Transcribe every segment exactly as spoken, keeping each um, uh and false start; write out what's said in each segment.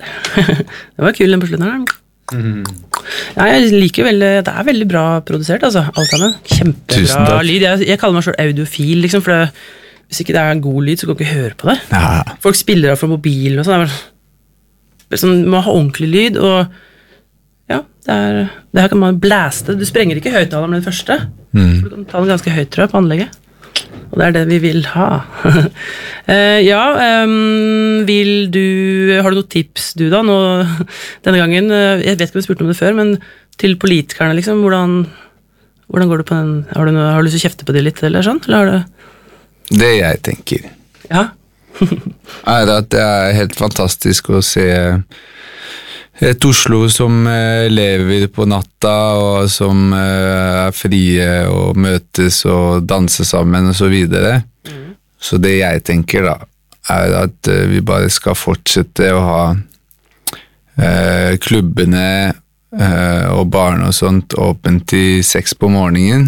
Det var kul den på slutten her. Mm. Ja, jeg liker veldig, det er veldig bra produsert, altså, alt sammen. Kjempebra lyd. Jeg, jeg kaller meg selv audiofil, liksom, for det, hvis ikke det er en god lyd, så kan du ikke høre på det. Ja. Folk spiller av fra mobilen og sånn. Sånn, man har ordentlig lyd, og ja, det, er, det her kan man blæste. Du sprenger ikke høyttaleren med det første. Mm. Du kan ta den ganske høyt, tror jeg, på anlegget. Og det er det vi vil ha. uh, ja, um, vil du, har du noen tips du da, nå, denne gangen, uh, jeg vet ikke om jeg spurte om det før, men til politikerne, liksom, hvordan, hvordan går det på den, har du, noe, har du lyst til å kjefte på det litt, eller sånn? Eller har du... Det jeg tenker, ja. er at det er helt fantastisk å se et Oslo som uh, lever på natta, og som uh, er frie og møtes og danser sammen og så videre. Mm. Så det jeg tenker da, er at uh, vi bare skal fortsette å ha uh, klubbene uh, og barn og sånt åpent til seks på morgenen.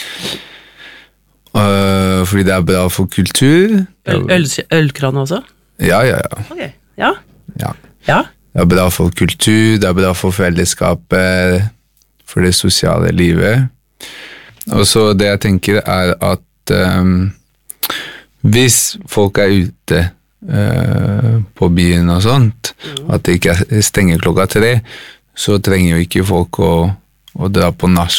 Uh, fordi det er bra for kultur. Øl, øl, ølkrane også? Ja, ja, ja. Ok, ja. Ja. Ja. Det er bra for kultur, det er bra for fellesskapet, for det sosiale livet. Og så det jeg tenker er at um, hvis folk er ute uh, på byen og sånt, mm. at det ikke stenger klokka tre, så trenger jo ikke folk å, å dra på nach